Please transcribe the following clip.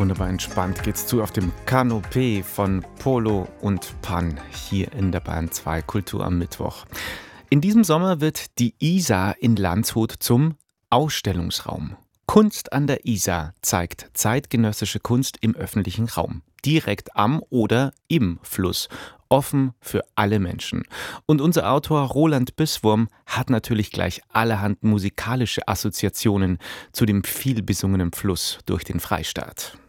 Wunderbar entspannt geht's zu auf dem Kanopé von Polo und Pan hier in der Bayern 2 Kultur am Mittwoch. In diesem Sommer wird die Isar in Landshut zum Ausstellungsraum. Kunst an der Isar zeigt zeitgenössische Kunst im öffentlichen Raum. Direkt am oder im Fluss. Offen für alle Menschen. Und unser Autor Roland Bisswurm hat natürlich gleich allerhand musikalische Assoziationen zu dem vielbesungenen Fluss durch den Freistaat.